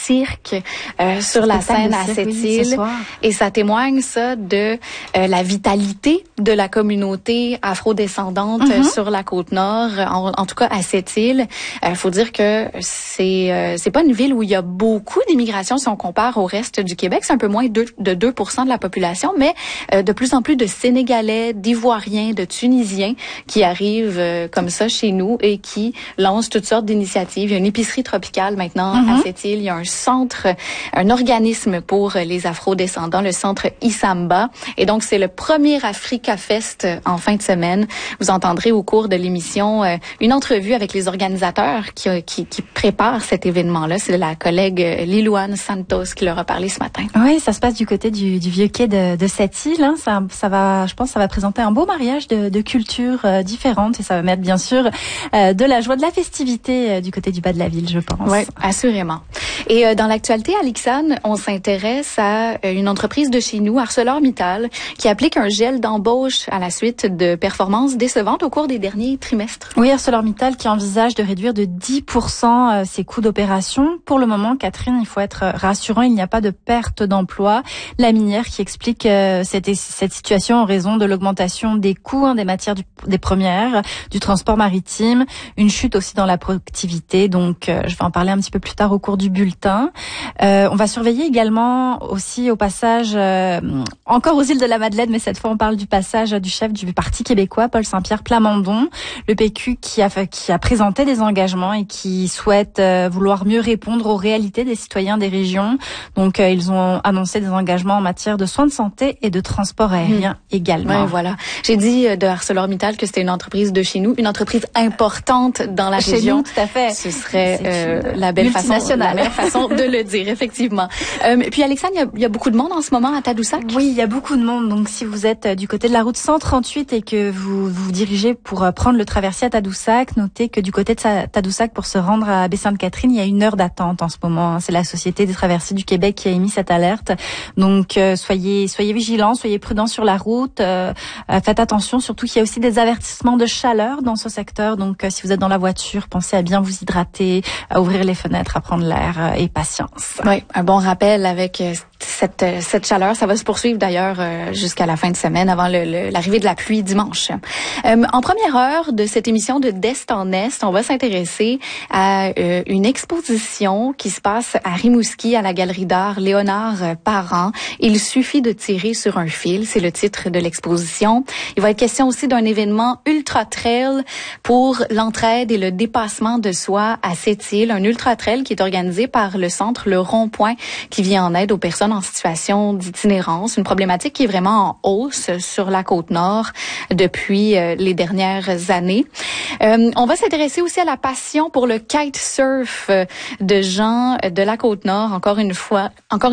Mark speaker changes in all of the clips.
Speaker 1: cirque sur la scène à Sept-Îles. Et ça témoigne, ça, de la vitalité de la communauté afrodescendante sur la Côte-Nord, en tout cas à Sept-Îles. Faut dire que c'est pas une ville où il y a beaucoup d'immigration si on compare au reste du Québec. C'est un peu moins de 2% de la population, mais de plus en plus de Sénégalais, d'Ivoiriens, de Tunisiens qui arrivent comme ça chez nous et qui lancent toutes sortes d'initiatives. Il y a une épicerie tropicale maintenant à Sept-Îles. Il y a un centre, un organisme pour les afro-descendants, le centre Isamba. Et donc, c'est le premier Africa Fest en fin de semaine. Vous entendrez au cours de l'émission une entrevue avec les organisateurs qui préparent cet événement-là. C'est la collègue Lilouane Santos qui leur a parlé ce matin.
Speaker 2: Oui, ça se passe du côté du vieux quai de Sept-Îles. Hein. Ça va, je pense, ça va présenter un beau mariage de cultures différentes et ça va mettre bien sûr de la joie, de la festivité du côté du bas de la ville, je pense.
Speaker 1: Oui, assurément. Et dans l'actualité, Alixane, on s'intéresse à une entreprise de chez nous, ArcelorMittal, qui applique un gel d'embauche à la suite de performances décevantes au cours des derniers trimestres.
Speaker 2: Oui, ArcelorMittal qui envisage de réduire de 10% ses coûts d'opération. Pour le moment, Catherine, il faut être rassurant, il n'y a pas de perte d'emploi. La minière qui explique cette situation en raison de l'augmentation des coûts des matières des premières, du transport maritime, une chute aussi dans la productivité. Donc, je vais en parler un petit peu plus tard au cours du bulletin. On va surveiller également aussi au passage, encore aux îles de la Madeleine, mais cette fois on parle du passage du chef du Parti québécois, Paul Saint-Pierre Plamondon, le PQ qui a présenté des engagements et qui souhaite vouloir mieux répondre aux réalités des citoyens des régions. Donc, ils ont annoncé des engagements en matière de soins de santé et de transport aérien également.
Speaker 1: Ouais, voilà. J'ai dit de ArcelorMittal que c'était une entreprise de chez nous, une entreprise importante dans la région.
Speaker 2: Chez nous, tout à fait.
Speaker 1: Ce serait la belle façon de le dire, effectivement. Puis Alexandre, il y a beaucoup de monde en ce moment à Tadoussac?
Speaker 2: Oui, il y a beaucoup de monde. Donc si vous êtes du côté de la route 138 et que vous vous dirigez pour prendre le traversier à Tadoussac, notez que du côté de Tadoussac, pour se rendre à Baie-Sainte-Catherine, il y a 1 heure d'attente en ce moment. C'est la Société des traversiers du Québec qui a émis cette alerte. Donc soyez vigilants, soyez prudents sur la route. Faites attention, surtout qu'il y a aussi des avertissements de chaleur dans ce secteur. Donc si vous êtes dans la voiture, pensez à bien vous hydrater, à ouvrir les fenêtres, à prendre l'air et patience.
Speaker 1: Oui, un bon rappel avec cette chaleur. Ça va se poursuivre d'ailleurs jusqu'à la fin de semaine avant l'arrivée de la pluie dimanche. En première heure de cette émission de d'Est en Est, on va s'intéresser à une exposition qui se passe à Rimouski à la Galerie d'art Léonard Parent. Il suffit de tirer sur un fil, c'est le titre de l'exposition. Il va être question aussi d'un événement ultra trail pour l'entraide et le dépassement de soi à Sept-Îles, un ultra trail qui est organisé par le centre Le Rond-Point qui vient en aide aux personnes en situation d'itinérance, une problématique qui est vraiment en hausse sur la Côte-Nord depuis les dernières années. On va s'intéresser aussi à la passion pour le kitesurf de gens de la Côte-Nord, encore une fois,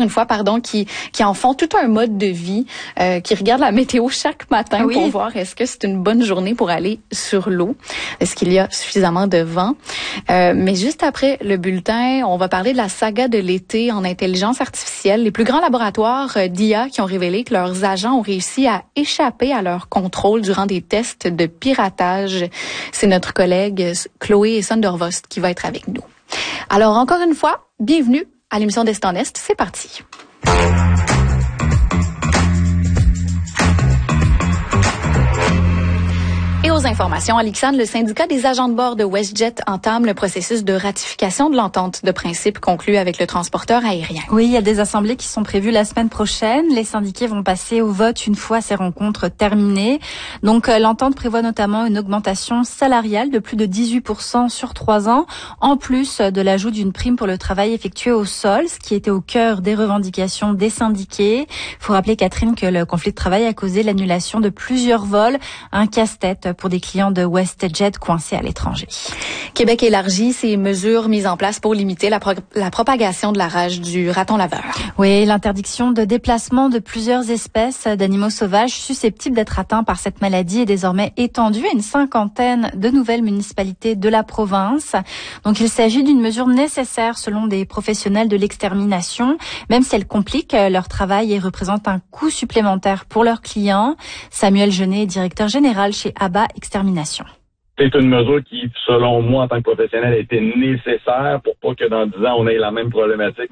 Speaker 1: qui en font tout un mode de vie, qui regardent la météo chaque matin pour voir est-ce que c'est une bonne journée pour aller sur l'eau, est-ce qu'il y a suffisamment de vent. Mais juste après le bulletin, on va parler de la saga de l'été en intelligence artificielle. Les plus grands laboratoires d'IA qui ont révélé que leurs agents ont réussi à échapper à leur contrôle durant des tests de piratage. C'est notre collègue Chloé Sondervost qui va être avec nous. Alors, encore une fois, bienvenue à l'émission d'Est en Est. C'est parti. Et aux informations, Alexandre, le syndicat des agents de bord de WestJet entame le processus de ratification de l'entente de principe conclue avec le transporteur aérien.
Speaker 2: Oui, il y a des assemblées qui sont prévues la semaine prochaine. Les syndiqués vont passer au vote une fois ces rencontres terminées. Donc, l'entente prévoit notamment une augmentation salariale de plus de 18% sur 3 ans, en plus de l'ajout d'une prime pour le travail effectué au sol, ce qui était au cœur des revendications des syndiqués. Il faut rappeler, Catherine, que le conflit de travail a causé l'annulation de plusieurs vols, un casse-tête pour des clients de WestJet coincés à l'étranger.
Speaker 1: Québec élargit ses mesures mises en place pour limiter la propagation de la rage du raton laveur.
Speaker 2: Oui, l'interdiction de déplacement de plusieurs espèces d'animaux sauvages susceptibles d'être atteints par cette maladie est désormais étendue à une 50aine de nouvelles municipalités de la province. Donc il s'agit d'une mesure nécessaire selon des professionnels de l'extermination, même si elle complique leur travail et représente un coût supplémentaire pour leurs clients. Samuel Genet, directeur général chez ABBA Extermination.
Speaker 3: C'est une mesure qui, selon moi, en tant que professionnel, a été nécessaire pour pas que dans 10 ans, on ait la même problématique.